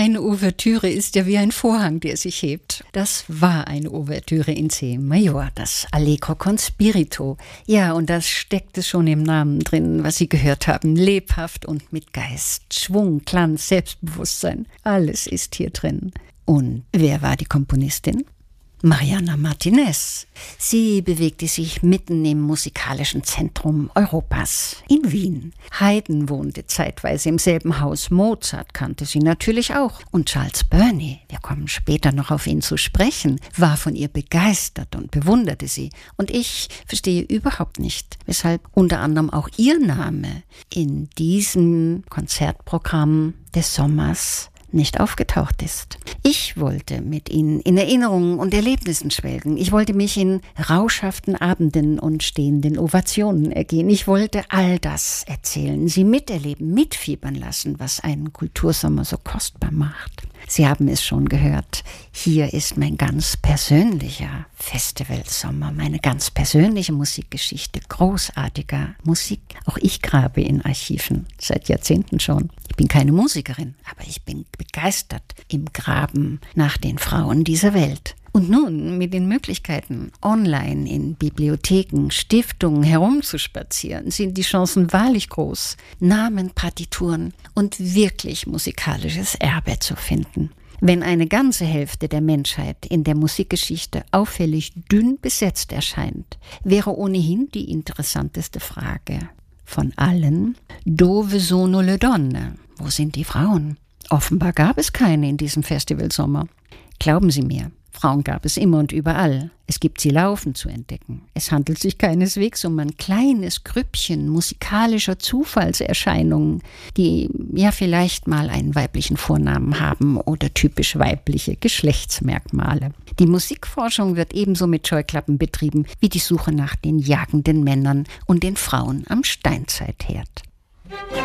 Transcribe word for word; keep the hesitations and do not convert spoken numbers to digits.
Eine Ouvertüre ist ja wie ein Vorhang, der sich hebt. Das war eine Ouvertüre in C Major, das Allegro con Spirito. Ja, und das steckte schon im Namen drin, was Sie gehört haben. Lebhaft und mit Geist, Schwung, Glanz, Selbstbewusstsein. Alles ist hier drin. Und wer war die Komponistin? Mariana Martinez. Sie bewegte sich mitten im musikalischen Zentrum Europas, in Wien. Haydn wohnte zeitweise im selben Haus. Mozart kannte sie natürlich auch. Und Charles Burney, wir kommen später noch auf ihn zu sprechen, war von ihr begeistert und bewunderte sie. Und ich verstehe überhaupt nicht, weshalb unter anderem auch ihr Name in diesem Konzertprogramm des Sommers nicht aufgetaucht ist. Ich wollte mit ihnen in Erinnerungen und Erlebnissen schwelgen. Ich wollte mich in rauschhaften Abenden und stehenden Ovationen ergehen. Ich wollte all das erzählen, sie miterleben, mitfiebern lassen, was einen Kultursommer so kostbar macht. Sie haben es schon gehört, hier ist mein ganz persönlicher Festivalsommer, meine ganz persönliche Musikgeschichte, großartiger Musik. Auch ich grabe in Archiven, seit Jahrzehnten schon. Ich bin keine Musikerin, aber ich bin begeistert im Graben nach den Frauen dieser Welt. Und nun mit den Möglichkeiten, online in Bibliotheken, Stiftungen herumzuspazieren, sind die Chancen wahrlich groß, Namen, Partituren und wirklich musikalisches Erbe zu finden. Wenn eine ganze Hälfte der Menschheit in der Musikgeschichte auffällig dünn besetzt erscheint, wäre ohnehin die interessanteste Frage von allen: Dove sono le donne? Wo sind die Frauen? Offenbar gab es keine in diesem Festivalsommer. Glauben Sie mir, Frauen gab es immer und überall. Es gibt sie laufend zu entdecken. Es handelt sich keineswegs um ein kleines Grüppchen musikalischer Zufallserscheinungen, die ja vielleicht mal einen weiblichen Vornamen haben oder typisch weibliche Geschlechtsmerkmale. Die Musikforschung wird ebenso mit Scheuklappen betrieben wie die Suche nach den jagenden Männern und den Frauen am Steinzeitherd.